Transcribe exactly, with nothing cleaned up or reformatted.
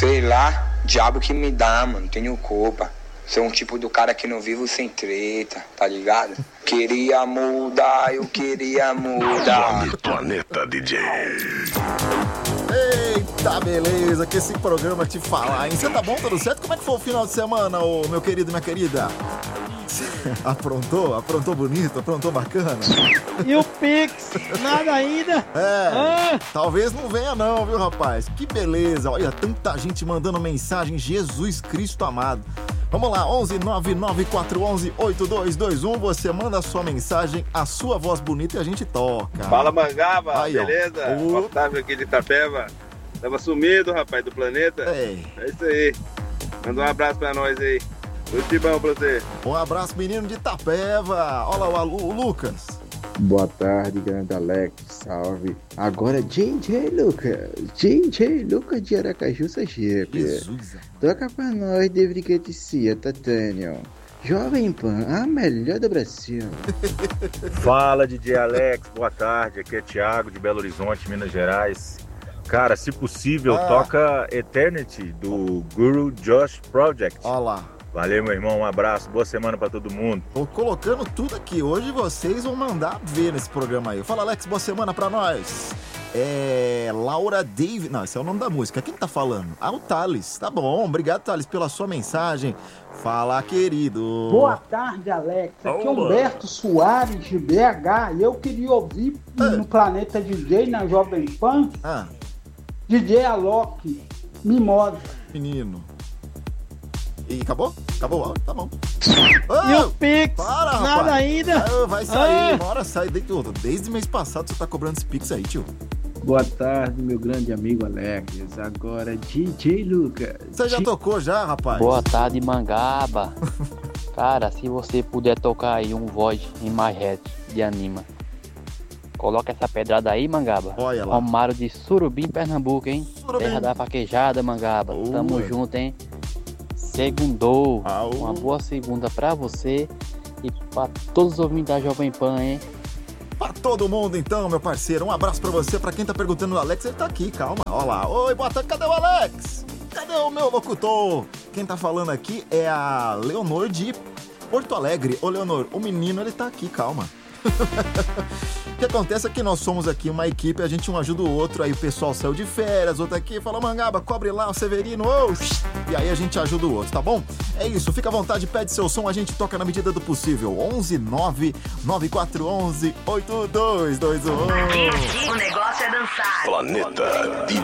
Sei lá, diabo que me dá, mano, tenho culpa. Sou um tipo do cara que não vivo sem treta, tá ligado? Queria mudar, eu queria mudar. Planeta D J. Eita, beleza, que esse programa te falar, hein? Você tá bom, tudo certo? Como é que foi o final de semana, ô, meu querido e minha querida? Aprontou? Aprontou bonito? Aprontou bacana? E o Pix? Nada ainda? É, ah. talvez não venha não, viu, rapaz? Que beleza, olha, tanta gente mandando mensagem, Jesus Cristo amado. Vamos lá, onze nove nove quatro um um oito dois dois um, você manda a sua mensagem, a sua voz bonita e a gente toca. Fala, Mangaba, aí, beleza? O... Otávio aqui de Itapeva. Tava sumido, rapaz, do planeta. Ei. É isso aí. Manda um abraço pra nós aí. Tudo de bom pra você. Um abraço, menino de Itapeva. Olha lá o, o Lucas. Boa tarde, grande Alex, salve. Agora, J J Lucas, J J Lucas de Aracaju, Sergipe. Jesus. Toca pra nós, David Guetia, Tatânio. Jovem Pan, a melhor do Brasil. Fala, D J Alex, boa tarde. Aqui é Thiago de Belo Horizonte, Minas Gerais. Cara, se possível, ah. toca Eternity do Guru Josh Project. Olha lá. Valeu, meu irmão, um abraço, boa semana pra todo mundo. Tô colocando tudo aqui, hoje vocês vão mandar ver nesse programa aí. Fala, Alex, boa semana pra nós. É... Laura Davis, não, esse é o nome da música, quem tá falando? Ah, o Thales, tá bom, obrigado, Thales, pela sua mensagem. Fala, querido. Boa tarde, Alex, aqui é Humberto Soares de B H e eu queria ouvir é. no Planeta D J, na Jovem Pan, ah. D J Alok, Mimosa. Menino. E acabou? Acabou o áudio? Tá bom. Oh, e o Pix? Para, Nada rapaz. ainda? Ah, vai sair, ah. uma hora sai. Desde, desde mês passado você tá cobrando esse Pix aí, tio. Boa tarde, meu grande amigo Alex. Agora, D J Lucas. Você já tocou já, rapaz? Boa tarde, Mangaba. Cara, se você puder tocar aí um Void em My Head de Anima. Coloca essa pedrada aí, Mangaba. Olha lá. Romário de Surubim, Pernambuco, hein? Surubim. Terra da Faquejada, Mangaba. Uh. Tamo junto, hein? Segundou. Ah, uh. Uma boa segunda pra você e pra todos os ouvintes da Jovem Pan, hein? Pra todo mundo, então, meu parceiro. Um abraço pra você. Pra quem tá perguntando o Alex, ele tá aqui, calma. Olha lá. Oi, boa tarde. Cadê o Alex? Cadê o meu locutor? Quem tá falando aqui é a Leonor de Porto Alegre. Ô, Leonor, o menino, ele tá aqui, calma. O que acontece é que nós somos aqui uma equipe, a gente um ajuda o outro, aí o pessoal saiu de férias, outro aqui fala, Mangaba, cobre lá o Severino, oh! E aí a gente ajuda o outro, tá bom? É isso, fica à vontade, pede seu som, a gente toca na medida do possível. onze nove nove quatro um um oito dois dois um. Aqui, aqui, o negócio é dançar. Planeta D